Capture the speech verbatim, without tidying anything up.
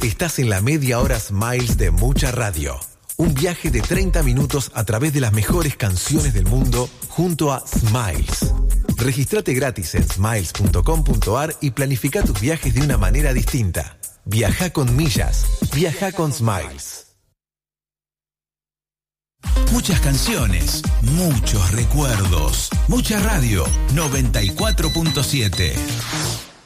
Estás en la media hora Smiles de Mucha Radio. Un viaje de treinta minutos a través de las mejores canciones del mundo junto a Smiles. Regístrate gratis en smiles punto com punto ar y planifica tus viajes de una manera distinta. Viaja con millas. Viaja con Smiles. Muchas canciones, muchos recuerdos. Mucha Radio, noventa y cuatro punto siete.